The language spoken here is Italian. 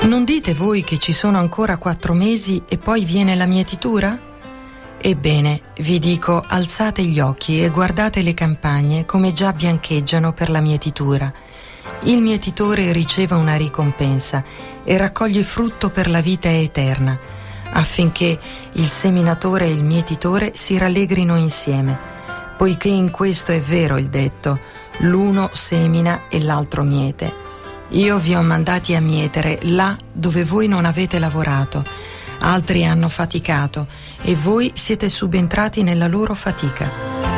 Non dite voi che ci sono ancora 4 mesi e poi viene la mietitura? Ebbene, vi dico, alzate gli occhi e guardate le campagne come già biancheggiano per la mietitura. Il mietitore riceve una ricompensa e raccoglie frutto per la vita eterna, affinché il seminatore e il mietitore si rallegrino insieme, poiché in questo è vero il detto: l'uno semina e l'altro miete. Io vi ho mandati a mietere là dove voi non avete lavorato. Altri hanno faticato e voi siete subentrati nella loro fatica.